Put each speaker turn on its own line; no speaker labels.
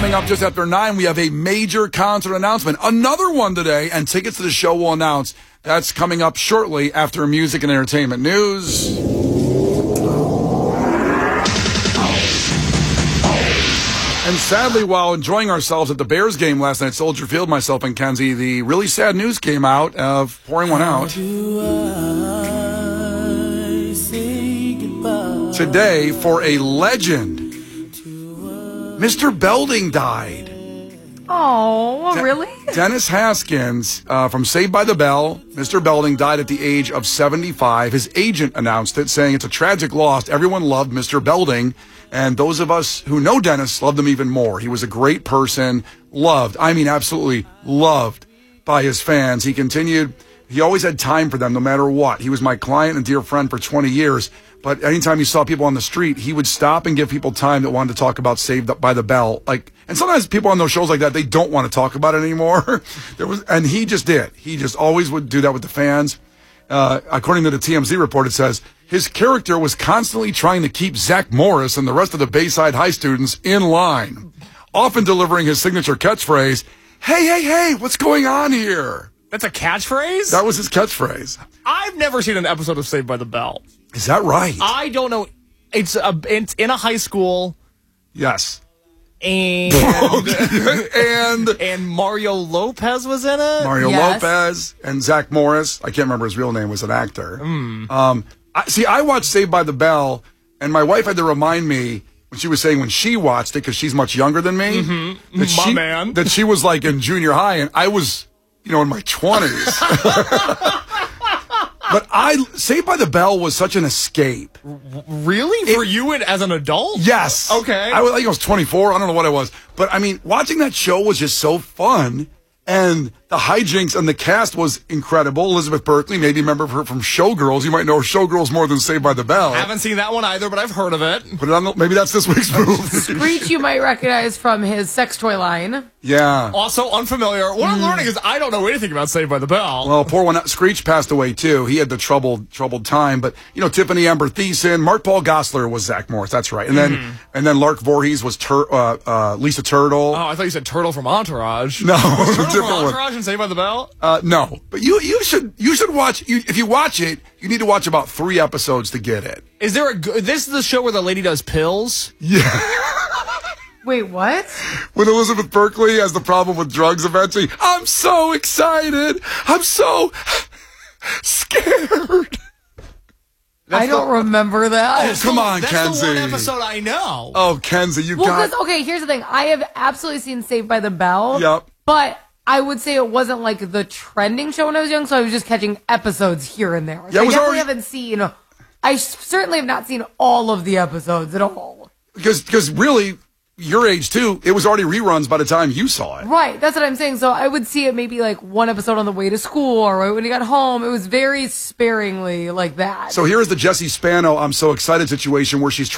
Coming up just after 9, we have a major concert announcement. Another one today, and tickets to the show will announce. That's coming up shortly after music and entertainment news. And sadly, while enjoying ourselves at the Bears game last night at Soldier Field, myself and Kenzie, the really sad news came out of pouring one out. Today, for a legend, Mr. Belding died.
Oh, really?
Dennis Haskins from Saved by the Bell. Mr. Belding died at the age of 75. His agent announced it, saying it's a tragic loss. Everyone loved Mr. Belding, and those of us who know Dennis loved him even more. He was a great person, loved, I mean absolutely loved by his fans. He continued, he always had time for them no matter what. He was my client and dear friend for 20 years. But anytime he saw people on the street, he would stop and give people time that wanted to talk about Saved by the Bell. And sometimes people on those shows like that, they don't want to talk about it anymore. And he just did. He just always would do that with the fans. According to the TMZ report, it says his character was constantly trying to keep Zach Morris and the rest of the Bayside High students in line, often delivering his signature catchphrase, "Hey, hey, hey, what's going on here?"
That's a catchphrase?
That was his catchphrase.
I've never seen an episode of Saved by the Bell.
Is that right?
I don't know. It's in a high school.
Yes.
And and Mario Lopez was in it.
Mario
Yes.
Lopez and Zach Morris. I can't remember his real name. Was an actor. I watched Saved by the Bell, and my wife had to remind me when she was saying when she watched it, because she's much younger than me, that she was like in junior high, and I was, in my 20s. But Saved by the Bell was such an escape.
Really? For you as an adult?
Yes.
Okay.
I was 24. I don't know what I was. But, watching that show was just so fun. And the hijinks and the cast was incredible. Elizabeth Berkley, maybe remember her from Showgirls. You might know Showgirls more than Saved by the Bell.
Haven't seen that one either, but I've heard of it.
Put it on maybe that's this week's move.
Screech you might recognize from his sex toy line.
Yeah.
Also unfamiliar. What I'm learning is I don't know anything about Saved by the Bell.
Well, poor one. Screech passed away, too. He had the troubled time. But, Tiffany Amber Thiessen, Mark Paul Gosselaar was Zach Morris. That's right. And then Lark Voorhees was Lisa Turtle.
Oh, I thought you said Turtle from Entourage.
No.
Turtle from Entourage and Saved by the Bell?
No. But you should watch, if you watch it, you need to watch about 3 episodes to get it.
Is there this is the show where the lady does pills?
Yeah.
Wait, what?
When Elizabeth Berkley has the problem with drugs eventually, I'm so excited. I'm so scared.
I don't remember that.
Oh, come on,
That's
Kenzie.
the one episode I know.
Oh, Kenzie,
Okay, here's the thing. I have absolutely seen Saved by the Bell.
Yep.
But I would say it wasn't like the trending show when I was young, so I was just catching episodes here and there.
Yeah,
I definitely haven't seen, I certainly have not seen all of the episodes at all.
Because really, your age too, it was already reruns by the time you saw it.
Right, that's what I'm saying. So I would see it maybe like one episode on the way to school or right when he got home. It was very sparingly like that.
So here's the Jessie Spano I'm so excited situation where she's